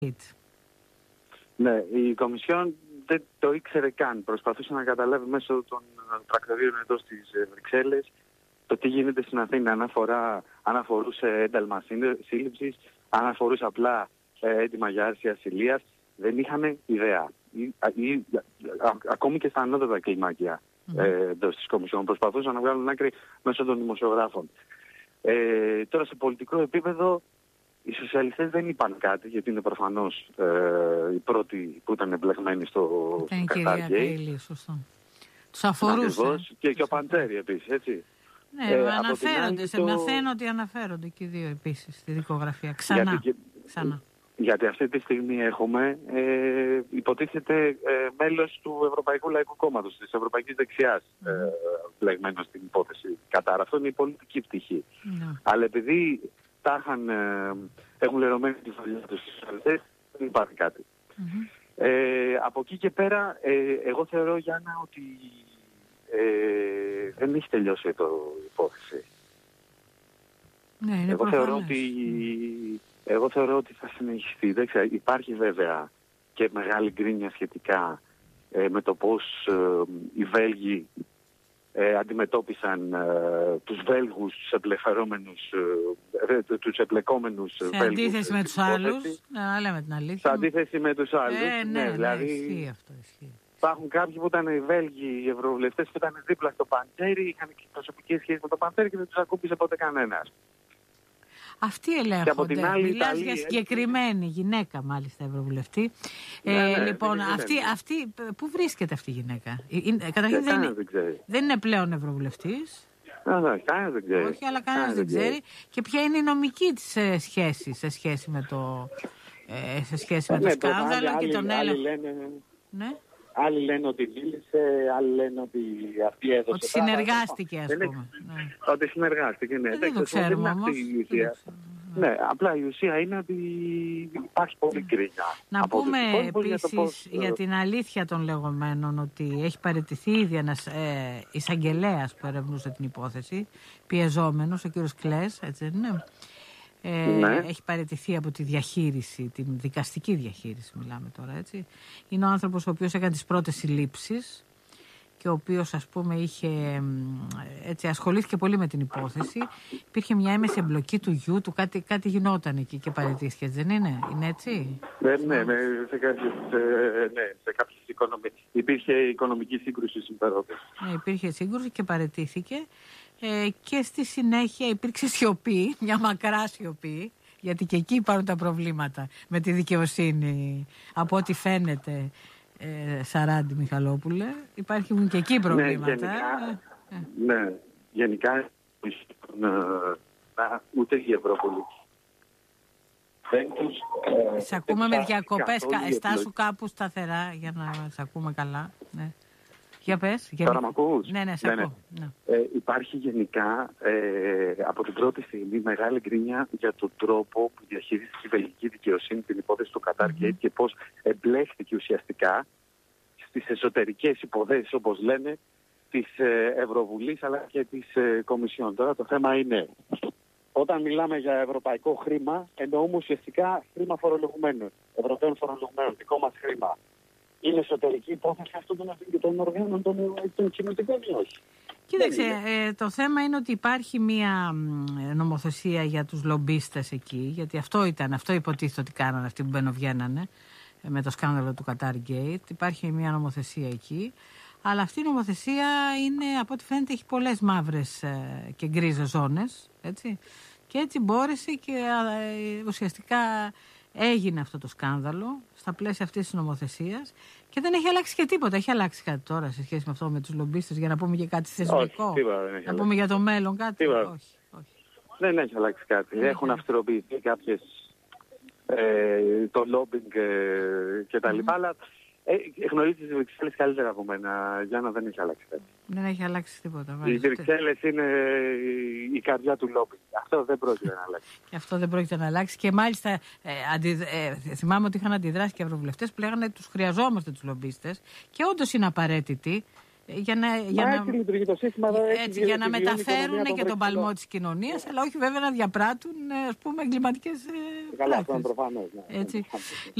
Ναι, η Κομισιόν δεν το ήξερε καν. Προσπαθούσε να καταλάβει μέσω των πρακτορείων εδώ στις Βρυξέλλες το τι γίνεται στην Αθήνα. Αν αφορούσε ένταλμα σύλληψης, αν αφορούσε απλά έτοιμα για άρση ασυλίας. Δεν είχαν ιδέα. Ακόμη και στα ανώτατα κλιμάκια εντός της Κομισιόν προσπαθούσαν να βγάλουν άκρη μέσω των δημοσιογράφων. Τώρα σε πολιτικό επίπεδο οι σοσιαλιστές δεν είπαν κάτι, γιατί είναι προφανώς οι πρώτοι που ήταν εμπλεγμένοι στο Κατάρ-Γκέιτ. Σωστό. Τους αφορούσε. Και ο Παντσέρη επίσης, έτσι. Ναι, αναφέρονται. Σε μαθαίνω ότι αναφέρονται και οι δύο επίσης στη δικογραφία. Ξανά. Γιατί αυτή τη στιγμή έχουμε υποτίθεται μέλος του Ευρωπαϊκού Λαϊκού Κόμματος, της Ευρωπαϊκής Δεξιάς, μπλεγμένο στην υπόθεση Κατάρ. Αυτό είναι η πολιτική πτυχή. Αλλά επειδή έχουν λερωμένη τη φωλιά τους στους σοσιαλιστές, δεν υπάρχει κάτι. Από εκεί και πέρα, εγώ θεωρώ, Γιάννα, ότι δεν έχει τελειώσει η υπόθεση. Ναι, είναι εγώ θεωρώ ότι θα συνεχιστεί. Υπάρχει βέβαια και μεγάλη γκρίνια σχετικά με το πώς οι Βέλγοι αντιμετώπισαν τους Βέλγους, τους εμπλεκόμενους Βέλγους. Σε αντίθεση με τους άλλους, να λέμε την αλήθεια. Σε αντίθεση με τους άλλους, δηλαδή ισχύει αυτό. Υπάρχουν κάποιοι που ήταν οι Βέλγοι, οι ευρωβουλευτές που ήταν δίπλα στο Παντσέρι, είχαν και προσωπικές σχέσεις με το Παντσέρι και δεν τους ακούμπησε ποτέ κανένας. Αυτοί ελέγχονται. Μιλάς για συγκεκριμένη γυναίκα, μάλιστα, ευρωβουλευτή. Λοιπόν, αυτή, πού βρίσκεται αυτή η γυναίκα? Καταρχήν δεν είναι πλέον ευρωβουλευτής. Κανένας δεν ξέρει. Όχι, αλλά κανένας δεν ξέρει. Και ποια είναι η νομική της σχέση σε σχέση με το σκάνδαλο και τον έλεγχο. Άλλοι λένε ότι μίλησε, άλλοι λένε ότι αυτή έδωσε. Ότι συνεργάστηκε, ας πούμε. Ότι συνεργάστηκε, ναι. Δεν το ξέρουμε όμως. Ναι, απλά η ουσία είναι ότι υπάρχει πολύ γκρίνια. Να πούμε επίσης για την αλήθεια των λεγόμενων ότι έχει παραιτηθεί ήδη ένας εισαγγελέας που ερευνούσε την υπόθεση, πιεζόμενος, ο κύριος Κλές, έτσι δεν είναι? Έχει παραιτηθεί από τη διαχείριση, την δικαστική διαχείριση μιλάμε τώρα, έτσι. Είναι ο άνθρωπος ο οποίος έκανε τις πρώτες συλλήψεις και ο οποίος, ας πούμε, ασχολήθηκε πολύ με την υπόθεση. Υπήρχε μια έμεση εμπλοκή του γιου του, κάτι γινόταν εκεί και παραιτήθηκε, δεν είναι? Είναι έτσι? Ναι, σε κάποιες οικονομίες. Υπήρχε οικονομική σύγκρουση συμφερόντων. Ναι, υπήρχε σύγκρουση και παραιτήθηκε. Και στη συνέχεια υπήρξε σιωπή, μια μακρά σιωπή, γιατί και εκεί υπάρχουν τα προβλήματα με τη δικαιοσύνη, από ό,τι φαίνεται. Σαράντη Μιχαλόπουλε, υπάρχουν και εκεί προβλήματα. Γενικά ούτε η Ευρώπολη. Σε ακούμε με διακοπές, στάσου κάπου σταθερά για να σε ακούμε καλά. Ναι. Για πες. Τώρα μ' ακούς? Ναι, σε ακούω. Ναι. Υπάρχει γενικά από την πρώτη στιγμή μεγάλη γκρίνια για τον τρόπο που διαχειρίστηκε η βελγική δικαιοσύνη την υπόθεση του Κατάρ-Γκέιτ και πώς εμπλέχθηκε ουσιαστικά στις εσωτερικές υποθέσεις, όπως λένε, της Ευρωβουλής αλλά και της Κομισιόν. Τώρα το θέμα είναι, όταν μιλάμε για ευρωπαϊκό χρήμα, εννοούμε ουσιαστικά χρήμα φορολογουμένων, Ευρωπαίων φορολογουμένων, δικό μας χρήμα. Είναι εσωτερική υπόθεση αυτών των οργάνων των κοινωτικών ή όχι? Κοίταξε, το θέμα είναι ότι υπάρχει μια νομοθεσία για τους λομπίστες εκεί, γιατί αυτό υποτίθεται ότι κάνανε αυτοί που μπαινοβγαίνανε με το σκάνδαλο του Κατάρ-Γκέιτ. Υπάρχει μια νομοθεσία εκεί, αλλά αυτή η νομοθεσία είναι, από ό,τι φαίνεται, έχει πολλές μαύρες και γκρίζες ζώνες, έτσι. Και έτσι μπόρεσε και ουσιαστικά έγινε αυτό το σκάνδαλο στα πλαίσια αυτής της νομοθεσίας και δεν έχει αλλάξει και τίποτα. Έχει αλλάξει κάτι τώρα σε σχέση με αυτό με τους λομπίστες, για να πούμε και κάτι θεσμικό? Όχι, τίποτα δεν έχει να πούμε για το μέλλον κάτι? Όχι. Δεν έχει αλλάξει κάτι. Έχουν αυστηροποιηθεί κάποιες το lobbying και τα λοιπά, αλλά γνωρίζεις τις Βρυξέλλες καλύτερα από μένα, Γιάννα, δεν έχει αλλάξει κάτι. Δεν έχει αλλάξει τίποτα. Οι Βρυξέλλες είναι η καρδιά του lobbying. Αυτό δεν πρόκειται να αλλάξει. Και αυτό δεν πρόκειται να αλλάξει. Και μάλιστα θυμάμαι ότι είχαν αντιδράσει και ευρωβουλευτές που λέγανε τους χρειαζόμαστε τους λομπίστες και όντως είναι απαραίτητοι Έτσι λειτουργεί το σύστημα. Για να μεταφέρουν και τον παλμό της κοινωνίας, αλλά όχι βέβαια να διαπράττουν εγκληματικές πράξεις. Καλά, αυτό είναι προφανές.